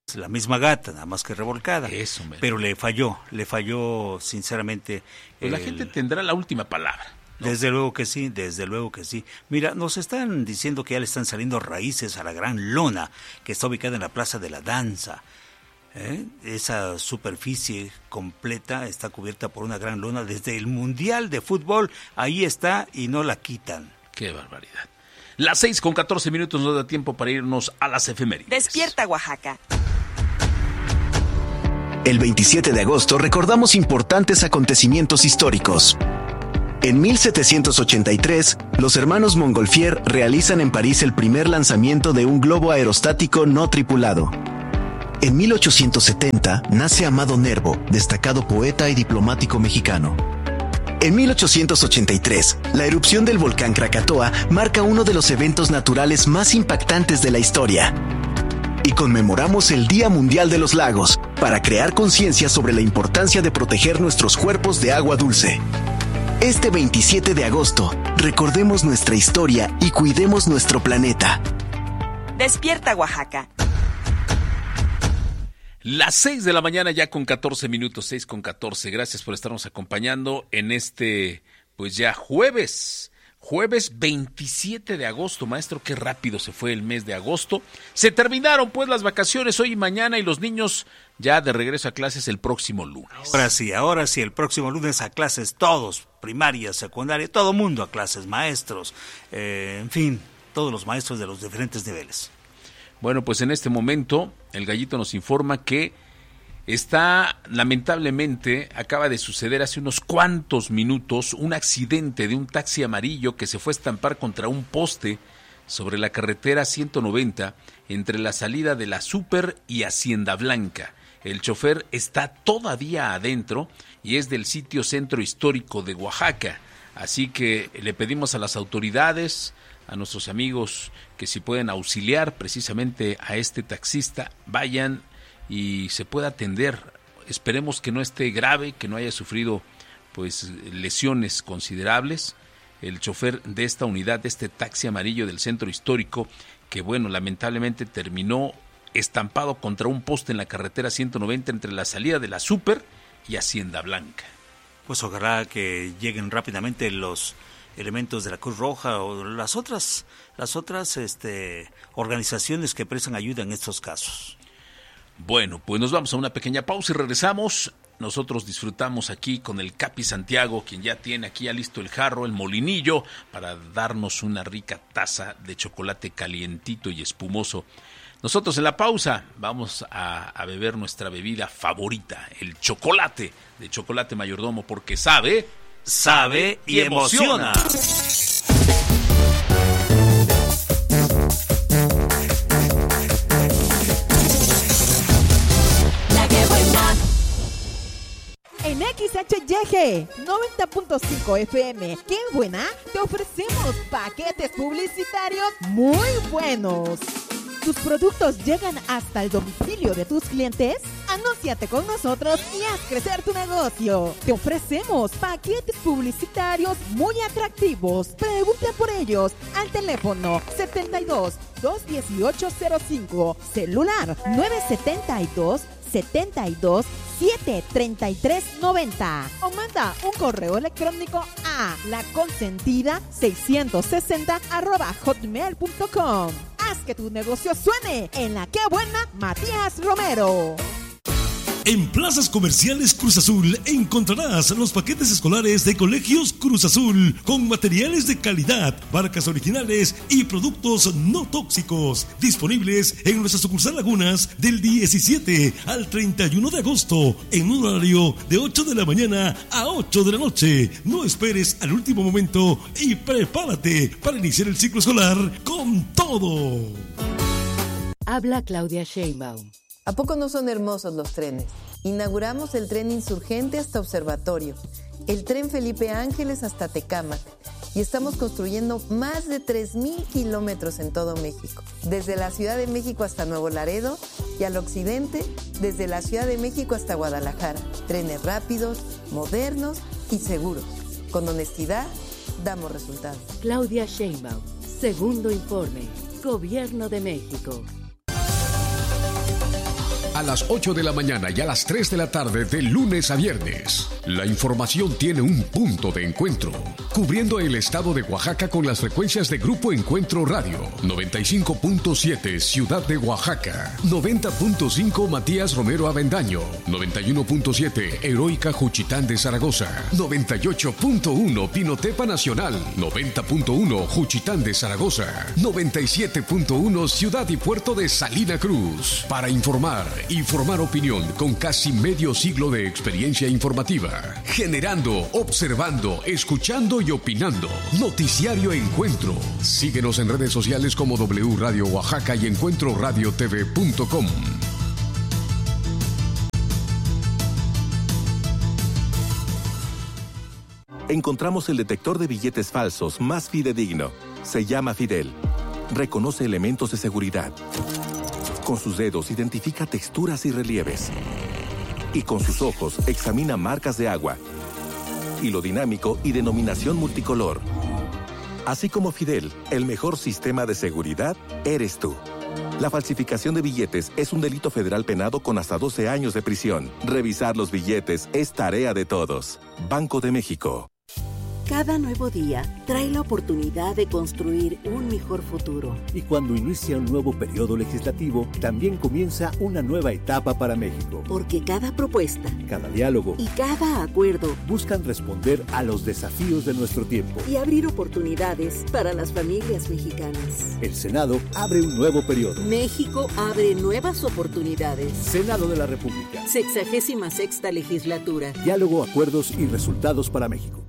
la misma gata, nada más que revolcada. Eso, pero le falló sinceramente. Pues la gente tendrá la última palabra, ¿no? Desde luego que sí. Mira, nos están diciendo que ya le están saliendo raíces a la gran lona que está ubicada en la Plaza de la Danza. Esa superficie completa está cubierta por una gran lona desde el Mundial de Fútbol. Ahí está y no la quitan. ¡Qué barbaridad! Las 6:14 nos da tiempo para irnos a las efemérides. Despierta, Oaxaca. El 27 de agosto recordamos importantes acontecimientos históricos. En 1783, los hermanos Montgolfier realizan en París el primer lanzamiento de un globo aerostático no tripulado. En 1870 nace Amado Nervo, destacado poeta y diplomático mexicano. En 1883, la erupción del volcán Krakatoa marca uno de los eventos naturales más impactantes de la historia. Y conmemoramos el Día Mundial de los Lagos, para crear conciencia sobre la importancia de proteger nuestros cuerpos de agua dulce. Este 27 de agosto, recordemos nuestra historia y cuidemos nuestro planeta. Despierta, Oaxaca. Las 6 de la mañana ya con 14 minutos, 6:14. Gracias por estarnos acompañando en este, pues ya jueves 27 de agosto. Maestro, qué rápido se fue el mes de agosto. Se terminaron pues las vacaciones hoy y mañana y los niños ya de regreso a clases el próximo lunes. Ahora sí, el próximo lunes a clases todos, primaria, secundaria, todo mundo a clases, maestros, en fin, todos los maestros de los diferentes niveles. Bueno, pues en este momento el Gallito nos informa que acaba de suceder hace unos cuantos minutos un accidente de un taxi amarillo que se fue a estampar contra un poste sobre la carretera 190 entre la salida de la Super y Hacienda Blanca. El chofer está todavía adentro y es del sitio Centro Histórico de Oaxaca. Así que le pedimos a las autoridades, a nuestros amigos, que si pueden auxiliar precisamente a este taxista, vayan y se pueda atender. Esperemos que no esté grave, que no haya sufrido pues lesiones considerables el chofer de esta unidad, de este taxi amarillo del Centro Histórico, que bueno, lamentablemente terminó estampado contra un poste en la carretera 190 entre la salida de la Super y Hacienda Blanca. Pues ojalá que lleguen rápidamente los elementos de la Cruz Roja o las otras organizaciones que prestan ayuda en estos casos. Bueno, pues nos vamos a una pequeña pausa y regresamos. Nosotros disfrutamos aquí con el Capi Santiago, quien ya tiene aquí ya listo el jarro, el molinillo, para darnos una rica taza de chocolate calientito y espumoso. Nosotros en la pausa vamos a beber nuestra bebida favorita, el chocolate, de Chocolate Mayordomo, porque sabe y emociona. En XHYG 90.5 FM, ¡qué buena! Te ofrecemos paquetes publicitarios muy buenos. ¿Tus productos llegan hasta el domicilio de tus clientes? Anúnciate con nosotros y haz crecer tu negocio. Te ofrecemos paquetes publicitarios muy atractivos. Pregunta por ellos al teléfono 72-218-05, celular 972-72-733-90 o manda un correo electrónico a laconsentida660@hotmail.com. Haz que tu negocio suene en la que buena Matías Romero. En Plazas Comerciales Cruz Azul encontrarás los paquetes escolares de Colegios Cruz Azul con materiales de calidad, marcas originales y productos no tóxicos. Disponibles en nuestra sucursal Lagunas del 17 al 31 de agosto en un horario de 8 de la mañana a 8 de la noche. No esperes al último momento y prepárate para iniciar el ciclo escolar con todo. Habla Claudia Sheinbaum. ¿A poco no son hermosos los trenes? Inauguramos el tren Insurgente hasta Observatorio, el tren Felipe Ángeles hasta Tecámac y estamos construyendo más de 3,000 kilómetros en todo México. Desde la Ciudad de México hasta Nuevo Laredo y al occidente, desde la Ciudad de México hasta Guadalajara. Trenes rápidos, modernos y seguros. Con honestidad, damos resultados. Claudia Sheinbaum, segundo informe, Gobierno de México. a las 8 de la mañana y a las 3 de la tarde de lunes a viernes. La información tiene un punto de encuentro, cubriendo el estado de Oaxaca con las frecuencias de Grupo Encuentro Radio, 95.7 Ciudad de Oaxaca, 90.5 Matías Romero Avendaño, 91.7 Heroica Juchitán de Zaragoza, 98.1 Pinotepa Nacional, 90.1 Juchitán de Zaragoza, 97.1 Ciudad y Puerto de Salina Cruz. Para informar y formar opinión con casi medio siglo de experiencia informativa. Generando, observando, escuchando y opinando. Noticiario Encuentro. Síguenos en redes sociales como W Radio Oaxaca y encuentroradiotv.com. Encontramos el detector de billetes falsos más fidedigno. Se llama Fidel. Reconoce elementos de seguridad. Con sus dedos identifica texturas y relieves. Y con sus ojos examina marcas de agua, hilo dinámico y denominación multicolor. Así como Fidel, el mejor sistema de seguridad eres tú. La falsificación de billetes es un delito federal penado con hasta 12 años de prisión. Revisar los billetes es tarea de todos. Banco de México. Cada nuevo día trae la oportunidad de construir un mejor futuro. Y cuando inicia un nuevo periodo legislativo, también comienza una nueva etapa para México. Porque cada propuesta, cada diálogo y cada acuerdo buscan responder a los desafíos de nuestro tiempo y abrir oportunidades para las familias mexicanas. El Senado abre un nuevo periodo. México abre nuevas oportunidades. Senado de la República. 66ª legislatura. Diálogo, acuerdos y resultados para México.